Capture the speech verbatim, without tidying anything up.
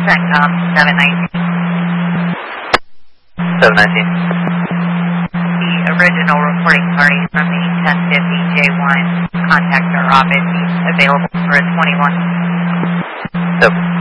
CENTCOM seven nineteen. seven nineteen. The original reporting party from the ten fifty J one. Contact our office. He's available for a twenty-one. Yep.